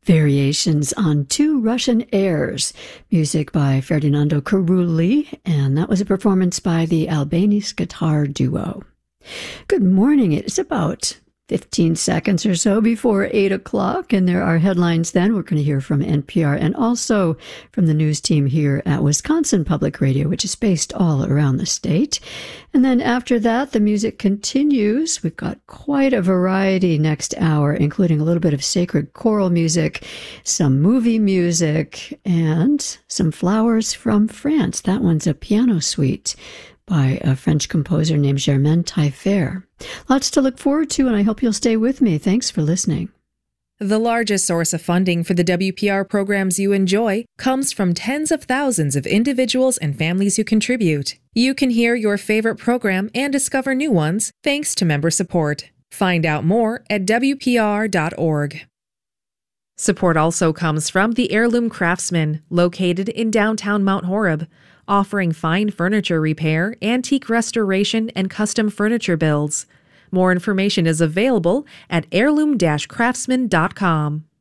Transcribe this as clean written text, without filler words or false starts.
Variations on Two Russian Airs, music by Ferdinando Carulli, and that was a performance by the Albanese Guitar Duo. Good morning. It's about 15 seconds or so before 8 o'clock, and there are headlines then. We're going to hear from NPR and also from the news team here at Wisconsin Public Radio, which is based all around the state. And then after that, the music continues. We've got quite a variety next hour, including a little bit of sacred choral music, some movie music, and some flowers from France. That one's a piano suite by a French composer named Germaine Taillefer. Lots to look forward to, and I hope you'll stay with me. Thanks for listening. The largest source of funding for the WPR programs you enjoy comes from tens of thousands of individuals and families who contribute. You can hear your favorite program and discover new ones thanks to member support. Find out more at WPR.org. Support also comes from the Heirloom Craftsman, located in downtown Mount Horeb, offering fine furniture repair, antique restoration, and custom furniture builds. More information is available at heirloom-craftsman.com.